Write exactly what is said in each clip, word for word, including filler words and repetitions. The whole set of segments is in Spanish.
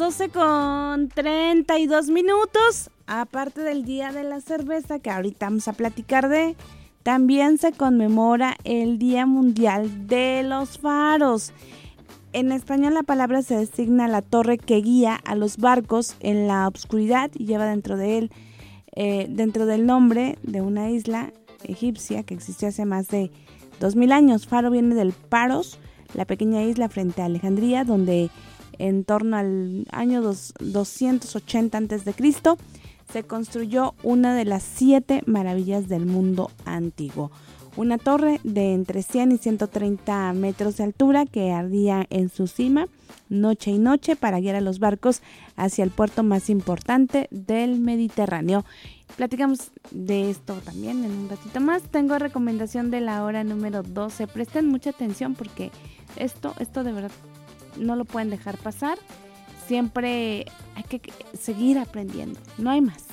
doce con treinta y dos minutos. Aparte del Día de la Cerveza, que ahorita vamos a platicar de, también se conmemora el Día Mundial de los Faros. En español la palabra se designa la torre que guía a los barcos en la oscuridad y lleva dentro de él, eh, dentro del nombre de una isla egipcia que existió hace más de dos mil años. Faro viene del Paros, la pequeña isla frente a Alejandría, donde en torno al año doscientos ochenta antes de Cristo se construyó una de las siete maravillas del mundo antiguo. Una torre de entre cien y ciento treinta metros de altura que ardía en su cima noche y noche para guiar a los barcos hacia el puerto más importante del Mediterráneo. Platicamos de esto también en un ratito más. Tengo recomendación de la hora número doce. Presten mucha atención porque esto, esto de verdad no lo pueden dejar pasar. Siempre hay que seguir aprendiendo, no hay más.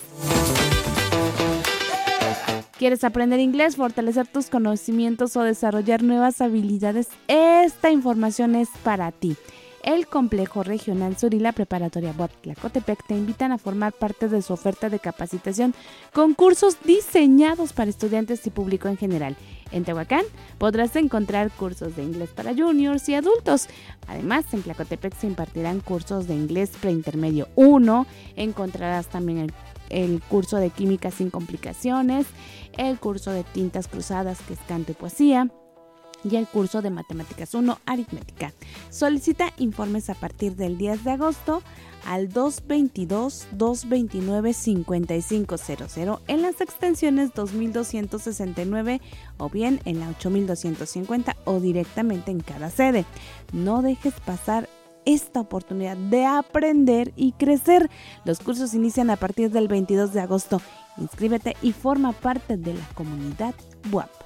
¿Quieres aprender inglés, fortalecer tus conocimientos o desarrollar nuevas habilidades? Esta información es para ti. El Complejo Regional Sur y la Preparatoria B U A P Tlacotepec te invitan a formar parte de su oferta de capacitación con cursos diseñados para estudiantes y público en general. En Tehuacán podrás encontrar cursos de inglés para juniors y adultos. Además, en Tlacotepec se impartirán cursos de inglés preintermedio uno. Encontrarás también el el curso de química sin complicaciones, el curso de tintas cruzadas, que es canto y poesía, y el curso de matemáticas uno, aritmética. Solicita informes a partir del diez de agosto al dos veintidós, dos veintinueve, cincuenta y cinco cero cero en las extensiones dos mil doscientos sesenta y nueve o bien en la ocho mil doscientos cincuenta o directamente en cada sede. No dejes pasar esta oportunidad de aprender y crecer. Los cursos inician a partir del veintidós de agosto. Inscríbete y forma parte de la comunidad B U A P.